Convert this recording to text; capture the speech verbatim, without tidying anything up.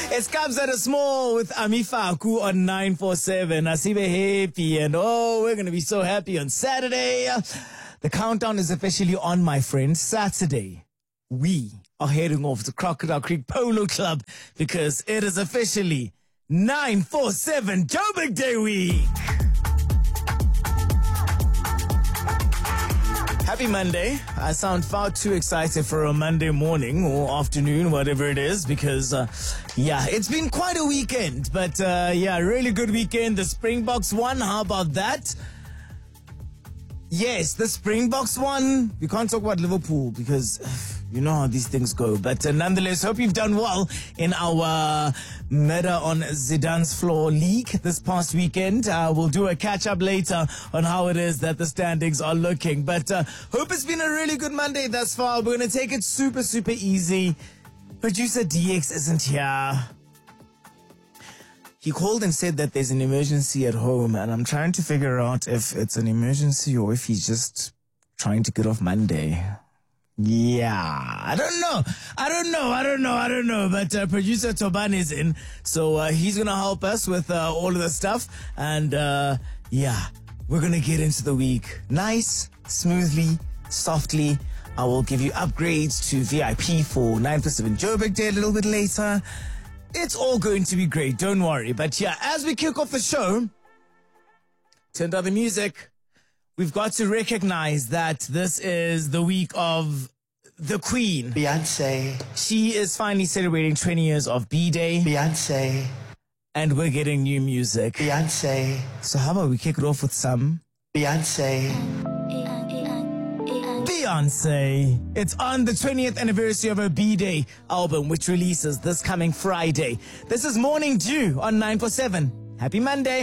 It's Kabza the Small with Amifaku on nine four seven. Asibe happy and oh, we're going to be so happy on Saturday. The countdown is officially on, my friends. Saturday, we are heading off to Crocodile Creek Polo Club because it is officially nine four seven Joburg Day Week. Happy Monday. I sound far too excited for a Monday morning or afternoon, whatever it is, because, uh, yeah, it's been quite a weekend. But, uh, yeah, really good weekend. The Springboks won. How about that? Yes, the Springboks won. We can't talk about Liverpool because you know how these things go. But uh, nonetheless, hope you've done well in our uh, Meta on Zidane's Floor League this past weekend. Uh, we'll do a catch-up later on how it is that the standings are looking. But uh, hope it's been a really good Monday thus far. We're going to take it super, super easy. Producer D X isn't here. He called and said that there's an emergency at home, and I'm trying to figure out if it's an emergency or if he's just trying to get off Monday. Yeah, I don't know. I don't know. I don't know. I don't know. But uh, producer Toban is in, so uh, he's going to help us with uh, all of the stuff. And uh, yeah, we're going to get into the week nice, smoothly, softly. I will give you upgrades to V I P for nine four seven Joburg Day a little bit later. It's all going to be great, don't worry. But yeah, as we kick off the show, turn down the music. We've got to recognize that this is the week of the Queen. Beyonce. She is finally celebrating twenty years of B-Day. Beyonce. And we're getting new music. Beyonce. So how about we kick it off with some Beyonce. Beyonce. It's on the twentieth anniversary of her B-Day album, which releases this coming Friday. This is Morning Dew on nine four seven. Happy Monday.